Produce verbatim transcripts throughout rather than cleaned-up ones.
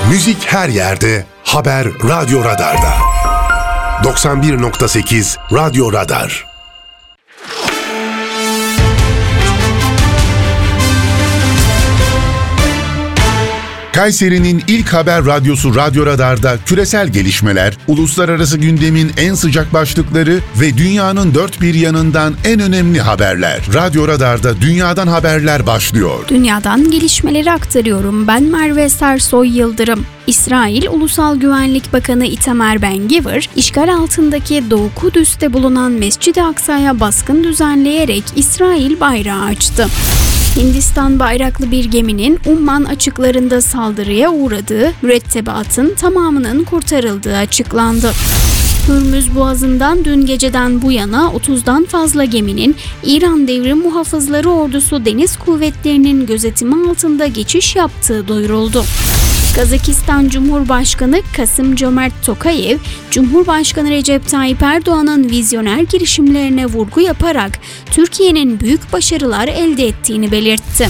Müzik her yerde, haber Radyo Radar'da. doksan bir nokta sekiz Radyo Radar. Kayseri'nin ilk haber radyosu Radyo Radar'da küresel gelişmeler, uluslararası gündemin en sıcak başlıkları ve dünyanın dört bir yanından en önemli haberler. Radyo Radar'da dünyadan haberler başlıyor. Dünyadan gelişmeleri aktarıyorum. Ben Merve Sersoy Yıldırım. İsrail Ulusal Güvenlik Bakanı Itamar Ben-Gvir, işgal altındaki Doğu Kudüs'te bulunan Mescid-i Aksa'ya baskın düzenleyerek İsrail bayrağı açtı. Hindistan bayraklı bir geminin Umman açıklarında saldırıya uğradığı, mürettebatın tamamının kurtarıldığı açıklandı. Hürmüz Boğazı'ndan dün geceden bu yana otuzdan fazla geminin İran Devrim Muhafızları Ordusu Deniz Kuvvetleri'nin gözetimi altında geçiş yaptığı duyuruldu. Kazakistan Cumhurbaşkanı Kasım-Jomart Tokayev, Cumhurbaşkanı Recep Tayyip Erdoğan'ın vizyoner girişimlerine vurgu yaparak Türkiye'nin büyük başarılar elde ettiğini belirtti.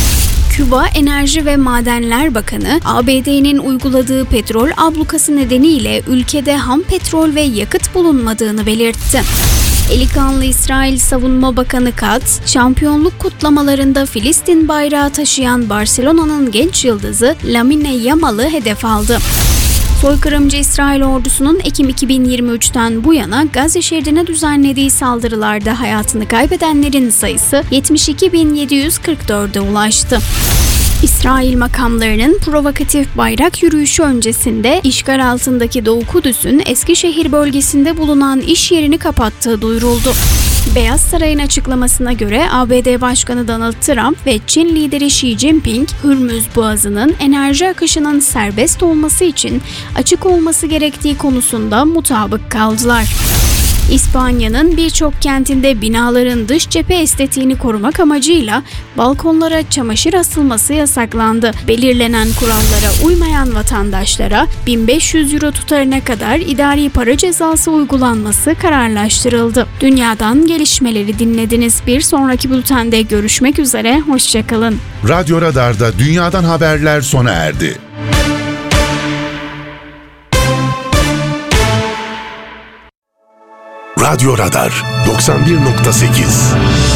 Küba Enerji ve Madenler Bakanı, A B D'nin uyguladığı petrol ablukası nedeniyle ülkede ham petrol ve yakıt bulunmadığını belirtti. Eli kanlı İsrail Savunma Bakanı Katz, şampiyonluk kutlamalarında Filistin bayrağı taşıyan Barcelona'nın genç yıldızı Lamine Yamal'ı hedef aldı. Soykırımcı İsrail ordusunun Ekim iki bin yirmi üçten bu yana Gazze şeridine düzenlediği saldırılarda hayatını kaybedenlerin sayısı yetmiş iki bin yedi yüz kırk dörde ulaştı. İsrail makamlarının provokatif bayrak yürüyüşü öncesinde işgal altındaki Doğu Kudüs'ün Eskişehir bölgesinde bulunan iş yerini kapattığı duyuruldu. Beyaz Saray'ın açıklamasına göre A B D Başkanı Donald Trump ve Çin lideri Xi Jinping, Hürmüz Boğazı'nın enerji akışının serbest olması için açık olması gerektiği konusunda mutabık kaldılar. İspanya'nın birçok kentinde binaların dış cephe estetiğini korumak amacıyla balkonlara çamaşır asılması yasaklandı. Belirlenen kurallara uymayan vatandaşlara bin beş yüz euro tutarına kadar idari para cezası uygulanması kararlaştırıldı. Dünyadan gelişmeleri dinlediniz. Bir sonraki bültende görüşmek üzere, hoşçakalın. Radyo Radar'da dünyadan haberler sona erdi. Radyo Radar doksan bir nokta sekiz